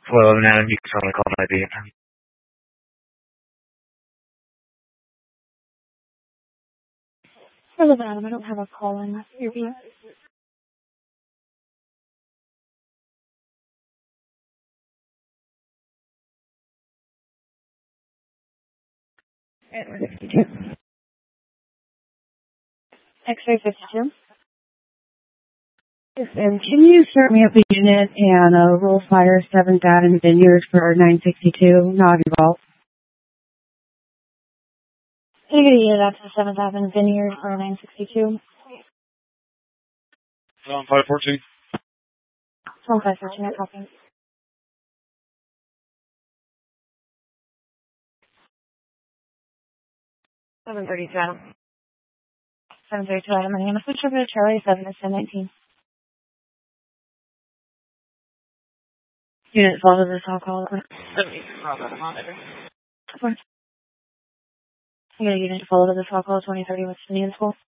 Well, Adam, you can only call my beat. Hello, Adam. I don't have a call in. Your beat. X-ray 52. Yes, and can you start me up a unit and roll fire 7th Avenue Vineyard for 962, not involved? Can I get a unit out to the 7th Avenue Vineyard for 962? 514. 514, copy. 732, Adam. 732, Adam. My name is switch over to Charlie 7 to 1019. Unit follow this, I'll call it. Let me roll that monitor. Of course. I got a unit to follow this, I'll call 2030 with City and School.